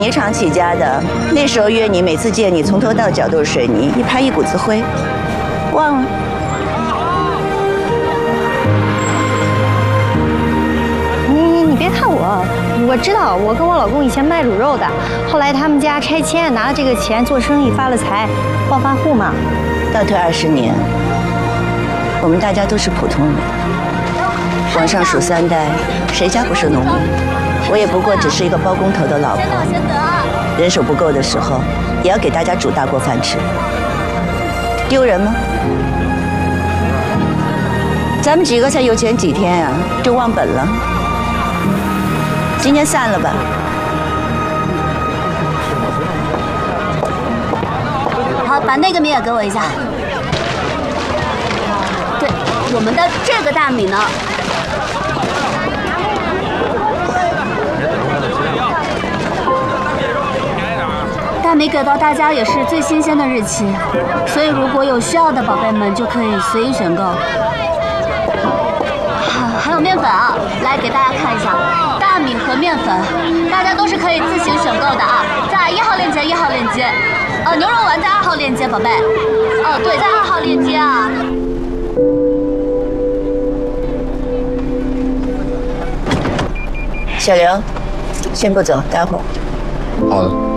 泥厂起家的，那时候约你，每次见你从头到脚都是水泥，一拍一股子灰，忘了？ 你别看我知道，我跟我老公以前卖卤肉的，后来他们家拆迁，拿了这个钱做生意发了财，暴发户嘛。 倒退20年，我们大家都是普通人，往上数3代，谁家不是农民？我也不过只是一个包工头的老婆，人手不够的时候，也要给大家煮大锅饭吃，丢人吗？咱们几个才有钱几天啊，就忘本了。今天散了吧。 好，把那个米也给我一下。对，我们的这个大米呢？大米给到大家也是最新鲜的日期，所以如果有需要的宝贝们就可以随意选购。还有面粉啊，来给大家看一下，大米和面粉，大家都是可以自行选购的啊，在1号链接，1号链接，牛肉丸在2号链接，宝贝，对，在2号链接啊。 小刘，先不走，待会儿。 好的。